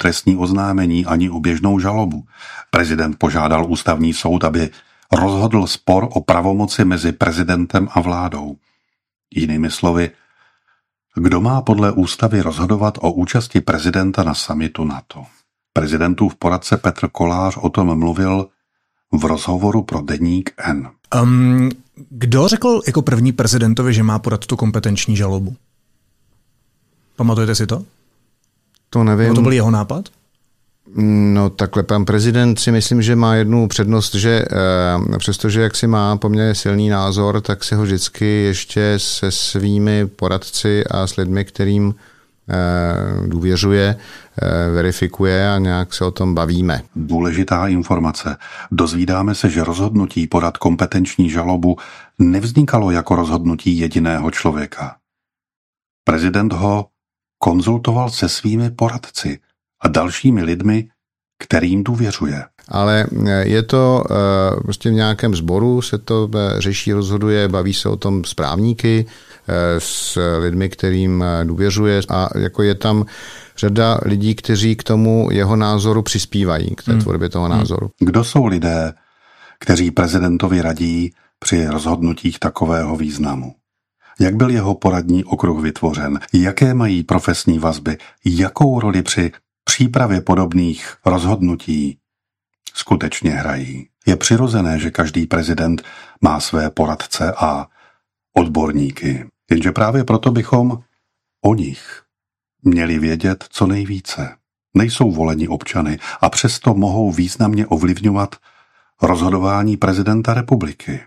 trestní oznámení ani o běžnou žalobu. Prezident požádal ústavní soud, aby rozhodl spor o pravomoci mezi prezidentem a vládou. Jinými slovy, kdo má podle ústavy rozhodovat o účasti prezidenta na summitu NATO? Prezidentův poradce Petr Kolář o tom mluvil v rozhovoru pro deník N. Kdo řekl jako první prezidentovi, že má podat tu kompetenční žalobu? Pamatujete si to? To nevím. To byl jeho nápad? No takhle, pan prezident si myslím, že má jednu přednost, že přestože jak si má poměrně silný názor, tak si ho vždycky ještě se svými poradci a s lidmi, kterým důvěřuje, verifikuje a nějak se o tom bavíme. Důležitá informace. Dozvídáme se, že rozhodnutí podat kompetenční žalobu nevznikalo jako rozhodnutí jediného člověka. Prezident ho konzultoval se svými poradci a dalšími lidmi, kterým důvěřuje. Ale je to prostě v nějakém sboru, se to řeší, rozhoduje, baví se o tom s právníky, s lidmi, kterým důvěřuje a jako je tam řada lidí, kteří k tomu jeho názoru přispívají, k té tvorbě toho názoru. Kdo jsou lidé, kteří prezidentovi radí při rozhodnutích takového významu? Jak byl jeho poradní okruh vytvořen? Jaké mají profesní vazby? Jakou roli při přípravě podobných rozhodnutí skutečně hrají? Je přirozené, že každý prezident má své poradce a odborníky. Jenže právě proto bychom o nich měli vědět co nejvíce. Nejsou voleni občany a přesto mohou významně ovlivňovat rozhodování prezidenta republiky.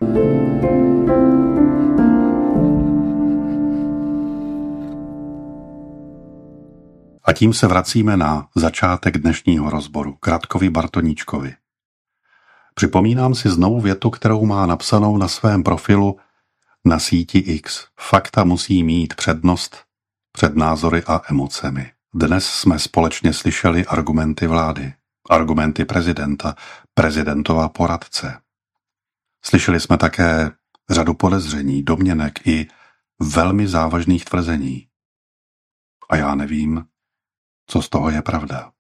A tím se vracíme na začátek dnešního rozboru k Radkovi Bartoníčkovi. Připomínám si znovu větu, kterou má napsanou na svém profilu na síti X. Fakta musí mít přednost před názory a emocemi. Dnes jsme společně slyšeli argumenty vlády, argumenty prezidenta, prezidentova poradce. Slyšeli jsme také řadu podezření, domněnek i velmi závažných tvrzení. A já nevím, co z toho je pravda.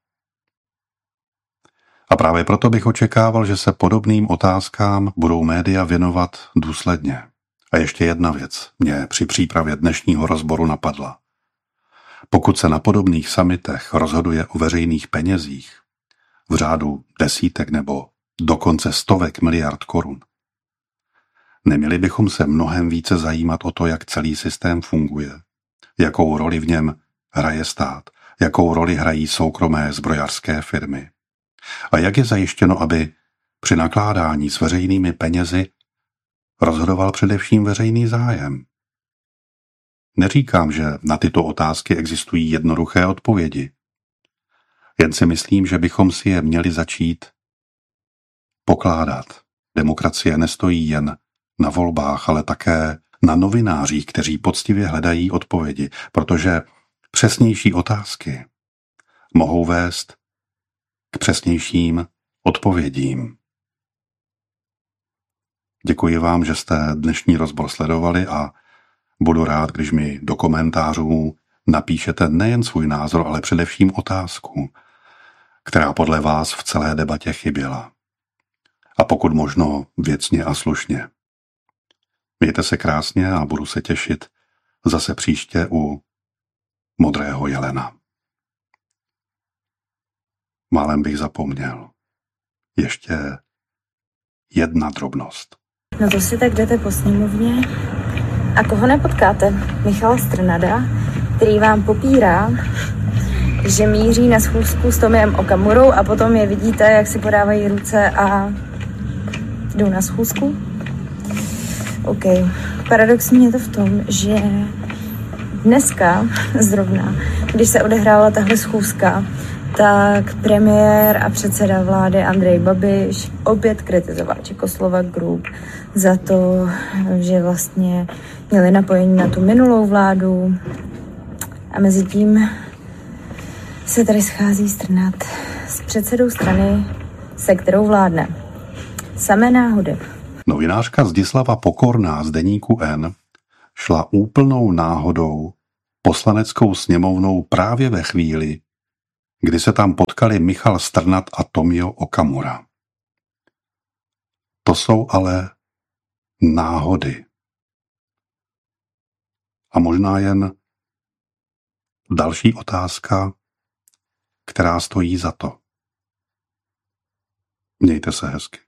A právě proto bych očekával, že se podobným otázkám budou média věnovat důsledně. A ještě jedna věc mě při přípravě dnešního rozboru napadla. Pokud se na podobných summitech rozhoduje o veřejných penězích v řádu desítek nebo dokonce stovek miliard korun, neměli bychom se mnohem více zajímat o to, jak celý systém funguje, jakou roli v něm hraje stát, jakou roli hrají soukromé zbrojařské firmy a jak je zajištěno, aby při nakládání s veřejnými penězi rozhodoval především veřejný zájem. Neříkám, že na tyto otázky existují jednoduché odpovědi. Jen si myslím, že bychom si je měli začít pokládat. Demokracie nestojí jen na volbách, ale také na novinářích, kteří poctivě hledají odpovědi, protože přesnější otázky mohou vést k přesnějším odpovědím. Děkuji vám, že jste dnešní rozbor sledovali a budu rád, když mi do komentářů napíšete nejen svůj názor, ale především otázku, která podle vás v celé debatě chyběla. A pokud možno věcně a slušně. Mějte se krásně a budu se těšit zase příště u Modrého jelena. Málem bych zapomněl. Ještě jedna drobnost. No to si tak jdete po sněmovně a koho nepotkáte? Michala Strnada, který vám popírá, že míří na schůzku s Tomiem Okamurou a potom je vidíte, jak si podávají ruce a jdou na schůzku? OK. Paradoxní je to v tom, že dneska zrovna, když se odehrála tahle schůzka, tak premiér a předseda vlády Andrej Babiš opět kritizoval Czechoslovak Group za to, že vlastně měli napojení na tu minulou vládu a mezi tím se tady schází Strnad s předsedou strany, se kterou vládne. Samé náhody. Novinářka Zdislava Pokorná z deníku N šla úplnou náhodou Poslaneckou sněmovnou právě ve chvíli, kdy se tam potkali Michal Strnad a Tomio Okamura. To jsou ale náhody. A možná jen další otázka, která stojí za to. Mějte se hezky.